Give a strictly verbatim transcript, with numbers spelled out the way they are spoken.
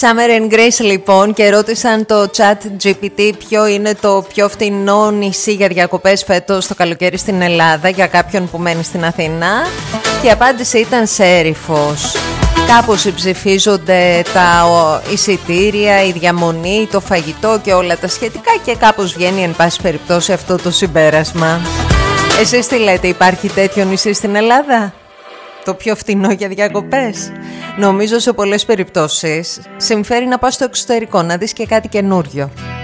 Summer and Grace λοιπόν, και ρώτησαν το chat τζι πι τι ποιο είναι το πιο φθηνό νησί για διακοπές φέτος το καλοκαίρι στην Ελλάδα για κάποιον που μένει στην Αθήνα, και η απάντηση ήταν Σέριφος. Κάπως ψηφίζονται τα εισιτήρια, η διαμονή, το φαγητό και όλα τα σχετικά, και κάπως βγαίνει εν πάση περιπτώσει αυτό το συμπέρασμα. Εσείς τι λέτε, υπάρχει τέτοιο νησί στην Ελλάδα? Το πιο φθηνό για διακοπές? Νομίζω σε πολλές περιπτώσεις συμφέρει να πας στο εξωτερικό, να δεις και κάτι καινούριο.